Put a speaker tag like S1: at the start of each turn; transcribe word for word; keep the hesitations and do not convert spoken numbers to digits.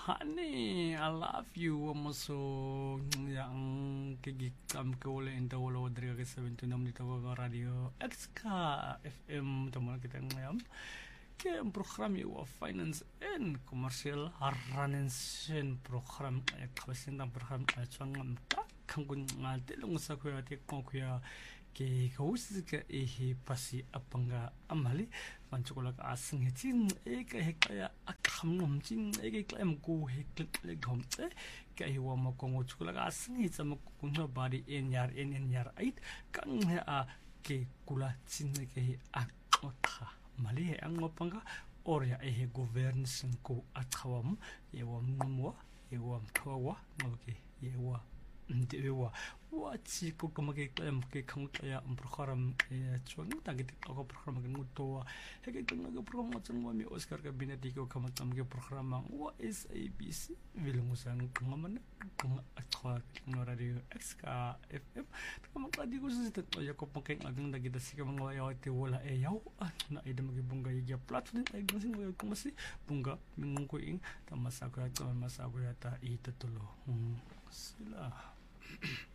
S1: honey, I love you. Maso yang kigikam ko ulit in tawalo dari ka seventy enam dito ko radio X K F M teman kita ngayam. Ke program yung finance and commercial haranen program ay kabasin ng program ay chuang ka kangkun ngal telung sa kuya ti kong kuya ke kaus ka ehi pasi apanga amali panchokola ka asing hetin e ka hekaya akam nom jin e ka klem ko heklik le gom e ka hiwa mo kong chokola ka asing hitsa mo kunwa body en yar en en yar ait kang a ke kula chin ke akota mali he ang mapanga orya ehe governance ko atawam yewam numwa yewam kawa ngoke yewa ndewa wati ko kamake klam ke khangtaya am program e chuang tagit ko program ke nguto he ke tang ga program chang wa mi Oscar ka binati ko kamatam ke program wa is A B C vilung sang ngaman kung atwa ng radio X K F M kamang kadi ko sa tet ya ko pangkeng agang dagita si kamang wa te wala e yaw na ida magibungga ya platform ay gansing wa ko masi bunga mingung ko ing tamasa ko ta masako yata itutulo sila